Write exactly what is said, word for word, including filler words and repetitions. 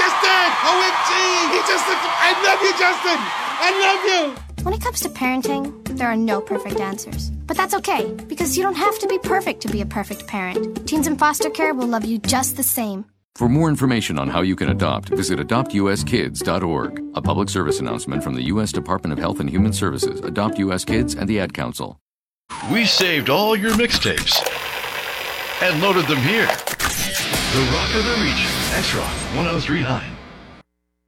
Justin! O M G! He just looked... I love you, Justin! I love you! When it comes to parenting, there are no perfect answers. But that's okay, because you don't have to be perfect to be a perfect parent. Teens in foster care will love you just the same. For more information on how you can adopt, visit adopt u s kids dot org. A public service announcement from the U S Department of Health and Human Services, Adopt U S Kids, and the Ad Council. We saved all your mixtapes and loaded them here. The Rock of the Region, X-Rock one oh three point nine.